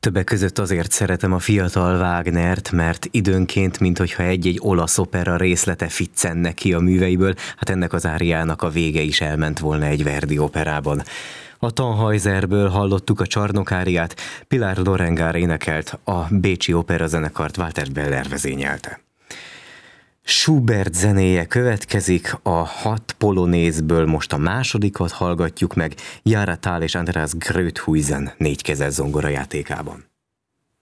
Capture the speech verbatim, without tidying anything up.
Többek között azért szeretem a fiatal Wagnert, mert időnként, minthogyha egy-egy olasz opera részlete ficcenne ki a műveiből, hát ennek az áriának a vége is elment volna egy Verdi operában. A Tannhäuserből hallottuk a csarnokáriát, Pilar Lorengár énekelt, a bécsi operazenekart Walter Beller vezényelte. Schubert zenéje következik, a hat polonézből most a másodikat hallgatjuk meg, Jara Thal és Andreas Gröthuizen négykezes zongora játékában.